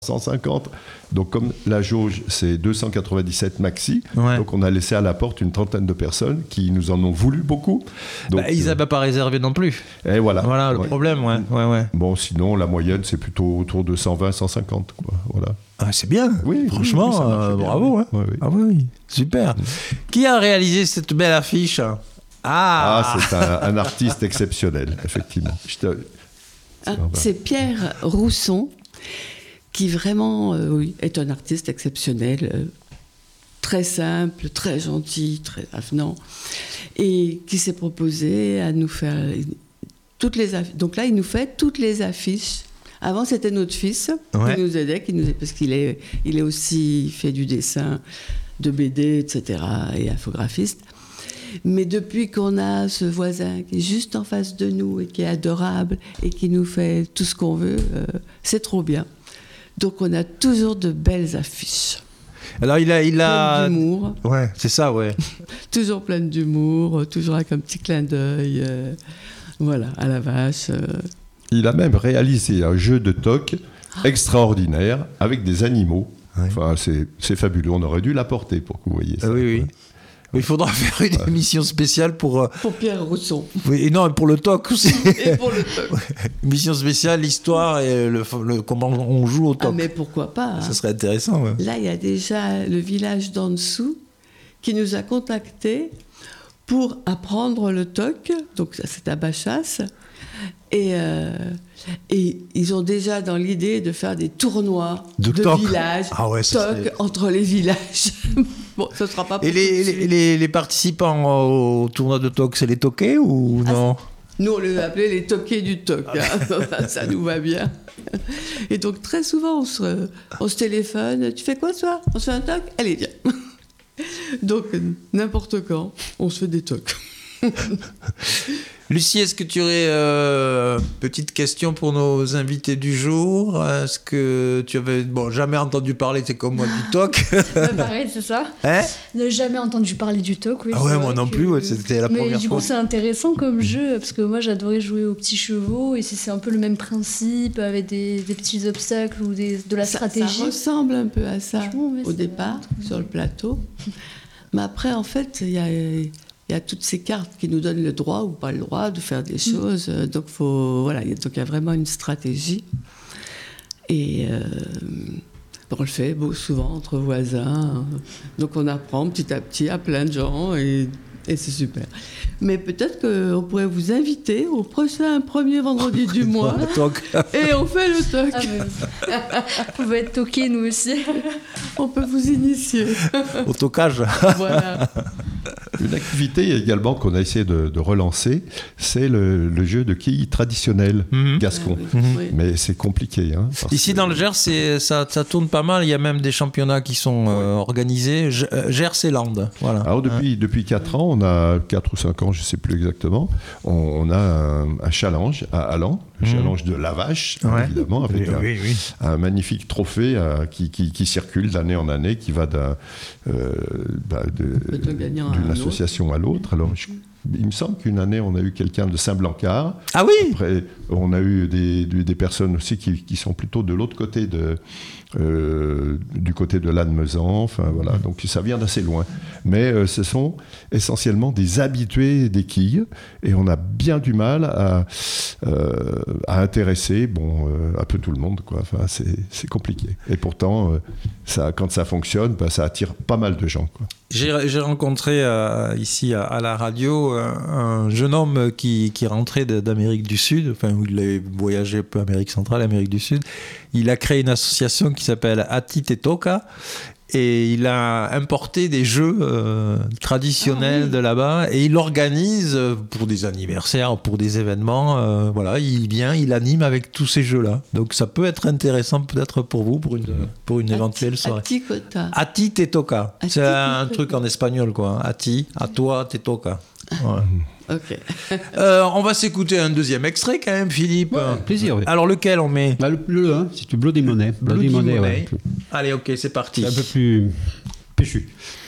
150. Donc comme la jauge c'est 297 maxi, donc on a laissé à la porte une trentaine de personnes qui nous en ont voulu beaucoup. Donc, ils n'avaient pas réservé non plus. Et voilà le problème, ouais. Bon, sinon la moyenne c'est plutôt autour de 120, 150 quoi. Voilà. Ah, c'est bien, franchement, bravo. Bien, oui. Ah oui, super. Qui a réalisé cette belle affiche ? C'est un artiste exceptionnel, effectivement. C'est Pierre Rousson, qui vraiment est un artiste exceptionnel, très simple, très gentil, très avenant, et qui s'est proposé à nous faire toutes les affiches. Donc là, il nous fait toutes les affiches. Avant, c'était notre fils qui nous aidait, parce qu'il est aussi fait du dessin, de BD, etc., et infographiste. Mais depuis qu'on a ce voisin qui est juste en face de nous et qui est adorable et qui nous fait tout ce qu'on veut, c'est trop bien. Donc on a toujours de belles affiches. Alors il a plein d'humour. Ouais, c'est ça, ouais. Toujours plein d'humour, toujours avec un petit clin d'œil, à la vache. Il a même réalisé un jeu de toc extraordinaire avec des animaux. Ouais. Enfin, c'est fabuleux. On aurait dû l'apporter pour que vous voyez ça. Oui. Il faudra faire une émission spéciale pour Pierre Rousson. Oui, et non, pour le TOC aussi. Et pour le TOC. Émission spéciale, l'histoire et comment on joue au TOC. Ah, mais pourquoi pas. Ça serait intéressant. Ouais. Là, il y a déjà le village d'en dessous qui nous a contactés pour apprendre le TOC. Donc, c'est à Bachas. Et ils ont déjà dans l'idée de faire des tournois de villages, TOC entre les villages. Bon, ce ne sera pas possible. Et les participants au tournoi de TOC, c'est les toqués ou non ? Nous, on les appelait les toqués du TOC. Ça nous va bien. Et donc, très souvent, on se téléphone. Tu fais quoi, toi ? On se fait un TOC ? Allez, viens. Donc, n'importe quand, on se fait des TOC. Lucie, est-ce que tu aurais petite question pour nos invités du jour ? Est-ce que tu avais jamais entendu parler, c'est comme moi, du TOC ? Pareil, c'est ça. Ne jamais entendu parler du TOC, oui. Ah ouais, moi non plus, c'était la première fois. Mais du coup, c'est intéressant comme jeu, parce que moi, j'adorais jouer aux petits chevaux, et c'est un peu le même principe, avec des petits obstacles ou de la stratégie. Ça ressemble un peu à ça, au départ, sur le plateau. Mais après, en fait, il y a toutes ces cartes qui nous donnent le droit ou pas le droit de faire des choses. Donc, il y a vraiment une stratégie. Et on le fait souvent entre voisins. Donc, on apprend petit à petit à plein de gens et c'est super. Mais peut-être qu'on pourrait vous inviter au prochain premier vendredi du mois. Et on fait le TOC. Vous pouvez être toqués, nous aussi. On peut vous initier. Au tocage. Voilà. Une activité également qu'on a essayé de relancer, c'est le jeu de quilles traditionnel gascon. Oui. Mais c'est compliqué. Ici dans le Gers, ça tourne pas mal. Il y a même des championnats qui sont organisés. Gers et Landes. Voilà. Alors depuis 4 ans, on a 4 ou 5 ans, je ne sais plus exactement, on a un challenge à Allan, le challenge de la vache, évidemment, avec un magnifique trophée qui circule d'année en année, qui va d'une association à l'autre. Alors, il me semble qu'une année, on a eu quelqu'un de Saint-Blancard. Ah oui. Après, on a eu des personnes aussi qui sont plutôt de l'autre côté du côté de Lannemezan. Enfin, voilà. Donc, ça vient d'assez loin. Mais ce sont essentiellement des habitués des quilles. Et on a bien du mal à intéresser un peu tout le monde, quoi. Enfin, c'est compliqué. Et pourtant, quand ça fonctionne, ça attire pas mal de gens, quoi. J'ai rencontré ici à la radio un jeune homme qui rentrait d'Amérique du Sud, enfin où il a voyagé un peu Amérique centrale, Amérique du Sud. Il a créé une association qui s'appelle Ati Te Toca et il a importé des jeux traditionnels de là-bas et il organise pour des anniversaires, pour des événements. Il vient, il anime avec tous ces jeux-là. Donc ça peut être intéressant peut-être pour vous pour une éventuelle soirée. Ati Te Toca. C'est un truc en espagnol, quoi. Ati, à toi, Te Toca. Ouais. Ok. On va s'écouter un deuxième extrait quand même, Philippe. Ouais, plaisir. Oui. Alors lequel on met ? Le 1, c'est du Bloody Money. Bloody Money. Ouais. Allez, ok, c'est parti. C'est un peu plus péchu.